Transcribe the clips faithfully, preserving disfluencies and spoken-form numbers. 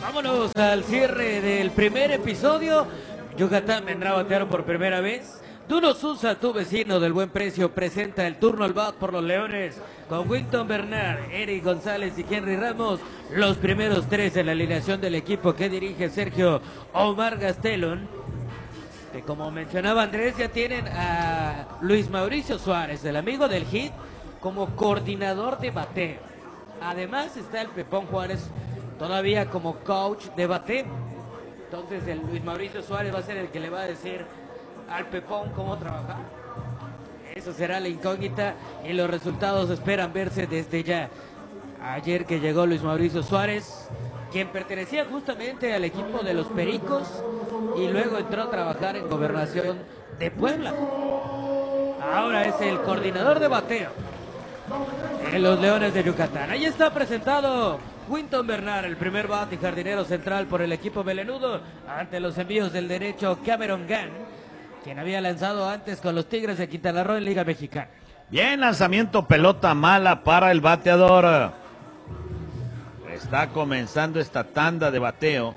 Vámonos al cierre del primer episodio. Yucatán vendrá a batear por primera vez. Duno Sousa, tu vecino del buen precio, presenta el turno al bat por los Leones con Winton Bernard, Eric González y Henry Ramos, los primeros tres en la alineación del equipo que dirige Sergio Omar Gastelum, que como mencionaba Andrés, ya tienen a Luis Mauricio Suárez, el amigo del hit, como coordinador de bateo. Además está el Pepón Juárez todavía como coach de bateo. Entonces el Luis Mauricio Suárez va a ser el que le va a decir al Pepón cómo trabajar. Eso será la incógnita y los resultados esperan verse desde ya. Ayer que llegó Luis Mauricio Suárez, quien pertenecía justamente al equipo de los Pericos y luego entró a trabajar en Gobernación de Puebla. Ahora es el coordinador de bateo en los Leones de Yucatán. Ahí está presentado Winton Bernard, el primer bat y jardinero central por el equipo melenudo, ante los envíos del derecho Cameron Gunn, quien había lanzado antes con los Tigres de Quintana Roo en Liga Mexicana. Bien, lanzamiento, pelota mala para el bateador. Está comenzando esta tanda de bateo.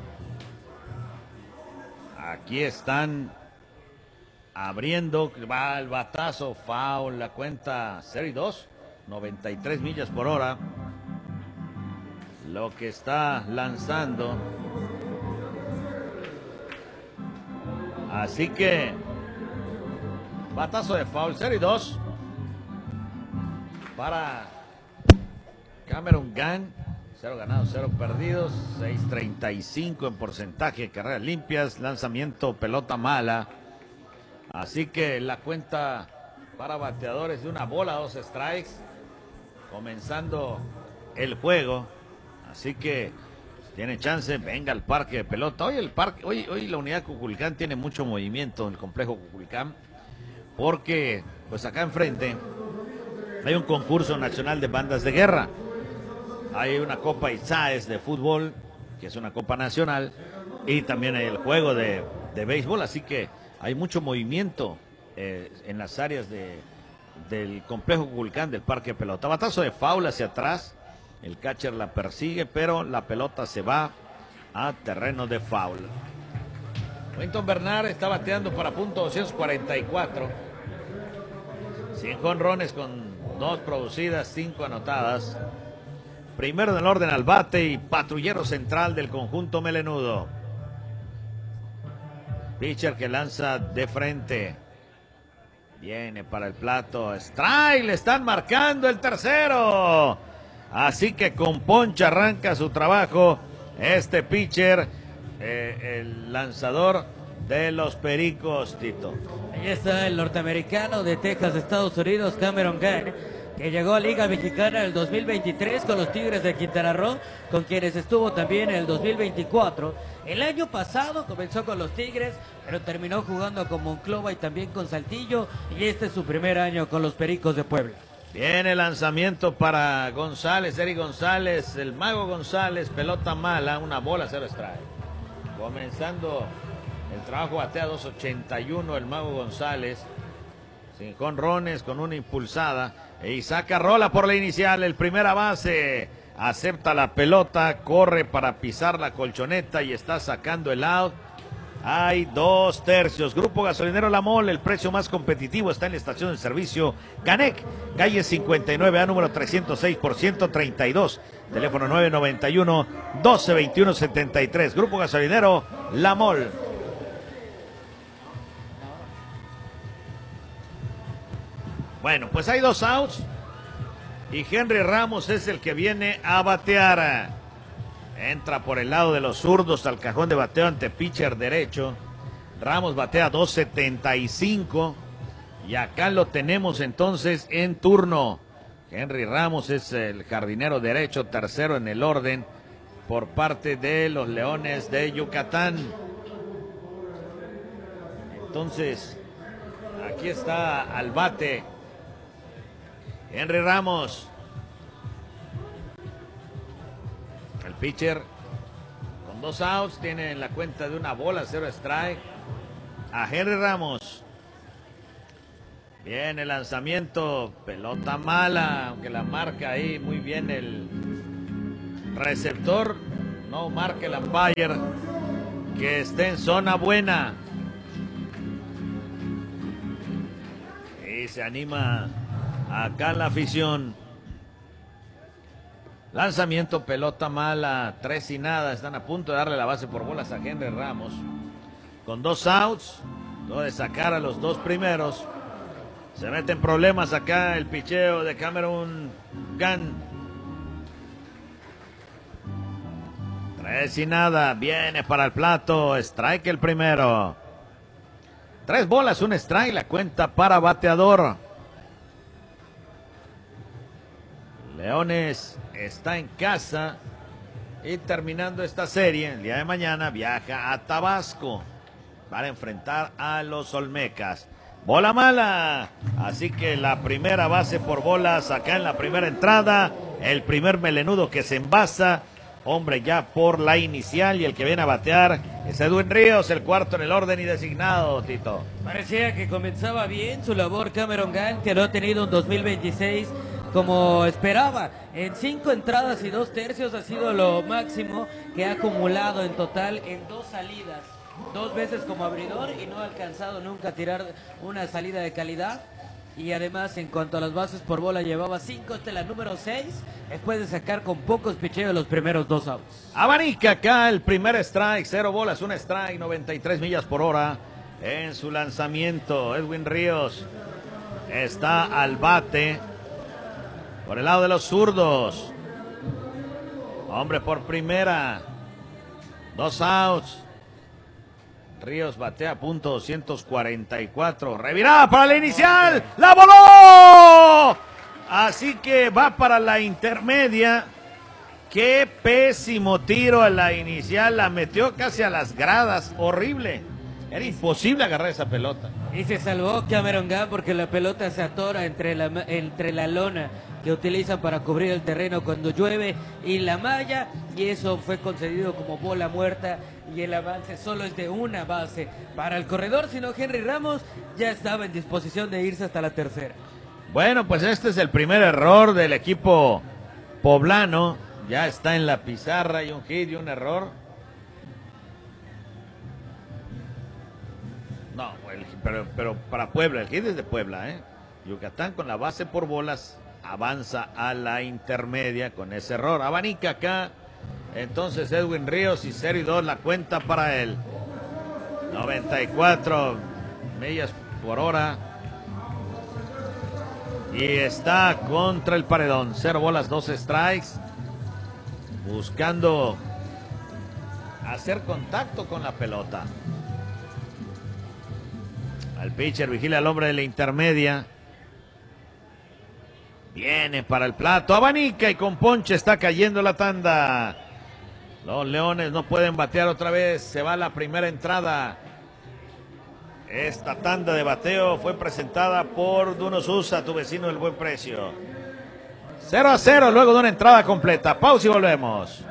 Aquí están abriendo, va el batazo, foul, la cuenta cero y dos, noventa y tres millas por hora. Lo que está lanzando. Así que batazo de foul, cero y dos para Cameron Gunn. Cero ganados, cero perdidos, seis treinta y cinco en porcentaje, carreras limpias, lanzamiento, pelota mala. Así que la cuenta para bateadores de una bola, dos strikes, comenzando el juego. Así que tiene chance, venga al parque de pelota. Hoy el parque, hoy, hoy la unidad Cuculcán tiene mucho movimiento en el complejo Cuculcán, porque pues acá enfrente hay un concurso nacional de bandas de guerra. Hay una Copa Isaes de fútbol, que es una copa nacional, y también hay el juego de, de béisbol, así que hay mucho movimiento eh, en las áreas de, del complejo Cuculcán del parque de pelota. Batazo de foul hacia atrás, el catcher la persigue, pero la pelota se va a terreno de foul. Winton Bernard está bateando para punto doscientos cuarenta y cuatro. cien jonrones con dos producidas, cinco anotadas. Primero del orden al bate y patrullero central del conjunto melenudo. Pitcher que lanza de frente. Viene para el plato. Strike, le están marcando el tercero. Así que con poncha arranca su trabajo este pitcher, eh, el lanzador de los Pericos, Tito. Ahí está el norteamericano de Texas, Estados Unidos, Cameron Gunn, que llegó a Liga Mexicana en el dos mil veintitrés con los Tigres de Quintana Roo, con quienes estuvo también en el dos mil veinticuatro. El año pasado comenzó con los Tigres, pero terminó jugando con Monclova y también con Saltillo, y este es su primer año con los Pericos de Puebla. Viene lanzamiento para González, Eric González, el mago González, pelota mala, una bola, cero strike. Comenzando el trabajo, batea dos ochenta y uno el mago González, sin jonrones, con una impulsada, y saca rola por la inicial, el primera base, acepta la pelota, corre para pisar la colchoneta y está sacando el out. Hay dos tercios. Grupo Gasolinero La Mole, el precio más competitivo está en la estación de servicio Canec, calle cincuenta y nueve A, número trescientos seis por ciento treinta y dos. Teléfono nueve noventa y uno, doce veintiuno setenta y tres. Grupo Gasolinero La Mole. Bueno, pues hay dos outs y Henry Ramos es el que viene a batear. Entra por el lado de los zurdos al cajón de bateo ante pitcher derecho. Ramos batea dos setenta y cinco. Y acá lo tenemos entonces en turno. Henry Ramos es el jardinero derecho, tercero en el orden por parte de los Leones de Yucatán. Entonces, aquí está al bate Henry Ramos. El pitcher con dos outs tiene en la cuenta de una bola, cero strike a Henry Ramos. Bien el lanzamiento, pelota mala, aunque la marca ahí muy bien el receptor. no marque el umpire, que esté en zona buena. Y se anima acá la afición. Lanzamiento, pelota mala, tres y nada. Están a punto de darle la base por bolas a Henry Ramos. Con dos outs, no de sacar a los dos primeros. Se mete en problemas acá el picheo de Cameron Gunn. Tres y nada, viene para el plato, strike el primero. Tres bolas, un strike, la cuenta para bateador. Leones está en casa y terminando esta serie, el día de mañana viaja a Tabasco para enfrentar a los Olmecas. Bola mala, así que la primera base por bolas acá en la primera entrada, el primer melenudo que se envasa. Hombre ya por la inicial y el que viene a batear es Edwin Ríos, el cuarto en el orden y designado, Tito. Parecía que comenzaba bien su labor Cameron Gunn, que no ha tenido un dos mil veintiséis como esperaba. En cinco entradas y dos tercios ha sido lo máximo que ha acumulado en total en dos salidas. Dos veces como abridor y no ha alcanzado nunca a tirar una salida de calidad. Y además, en cuanto a las bases por bola, llevaba cinco hasta la número seis, después de sacar con pocos picheos los primeros dos outs. Abanica acá el primer strike, cero bolas, un strike, noventa y tres millas por hora en su lanzamiento. Edwin Ríos está al bate por el lado de los zurdos. Hombre por primera, dos outs. Ríos batea a punto doscientos cuarenta y cuatro. Revirada para la inicial. ¡La voló! Así que va para la intermedia. Qué pésimo tiro a la inicial. La metió casi a las gradas. Horrible. Era imposible agarrar esa pelota. Y se salvó Cameron Gunn porque la pelota se atora entre la, entre la lona que utilizan para cubrir el terreno cuando llueve y la malla, y eso fue concedido como bola muerta, y el avance solo es de una base para el corredor, sino Henry Ramos ya estaba en disposición de irse hasta la tercera. Bueno, pues este es el primer error del equipo poblano. Ya está en la pizarra y un hit y un error. No, el, pero, pero para Puebla, el hit es de Puebla, ¿eh? Yucatán con la base por bolas avanza a la intermedia con ese error. Abanica acá, entonces Edwin Ríos y cero y dos la cuenta para él. noventa y cuatro millas por hora. Y está contra el paredón. Cero bolas, dos strikes. Buscando hacer contacto con la pelota. Al pitcher vigila al hombre de la intermedia. Viene para el plato, abanica y con ponche está cayendo la tanda. Los Leones no pueden batear otra vez, se va la primera entrada. Esta tanda de bateo fue presentada por Duno Sousa, tu vecino del buen precio. cero a cero luego de una entrada completa. Pausa y volvemos.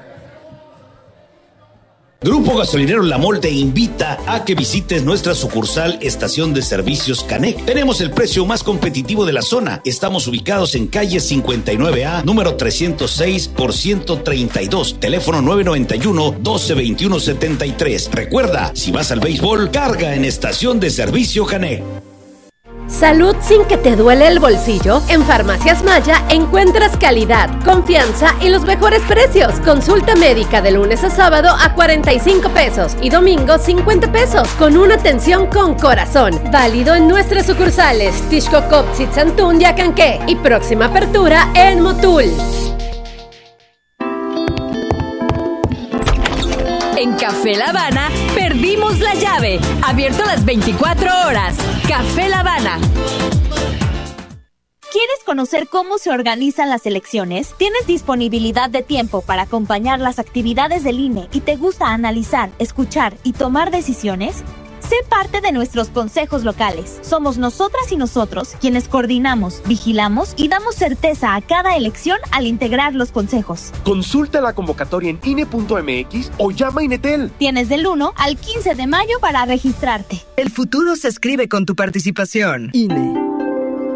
Grupo Gasolinero La Mol te invita a que visites nuestra sucursal Estación de Servicios Canec. Tenemos el precio más competitivo de la zona. Estamos ubicados en calle cincuenta y nueve A, número trescientos seis por ciento treinta y dos. Teléfono nueve noventa y uno, doce veintiuno setenta y tres. Recuerda, si vas al béisbol, carga en Estación de Servicio Canec. Salud sin que te duele el bolsillo. En Farmacias Maya encuentras calidad, confianza y los mejores precios. Consulta médica de lunes a sábado a cuarenta y cinco pesos y domingo cincuenta pesos con una atención con corazón. Válido en nuestras sucursales Tixcocop, Zitzantún y Acanqué y próxima apertura en Motul. En Café La Habana perdimos la llave. Abierto las veinticuatro horas. Café La Habana. ¿Quieres conocer cómo se organizan las elecciones? ¿Tienes disponibilidad de tiempo para acompañar las actividades del I N E y te gusta analizar, escuchar y tomar decisiones? Sé parte de nuestros consejos locales. Somos nosotras y nosotros quienes coordinamos, vigilamos y damos certeza a cada elección al integrar los consejos. Consulta la convocatoria en I N E punto M X o llama a Inetel. Tienes del uno al quince de mayo para registrarte. El futuro se escribe con tu participación. I N E.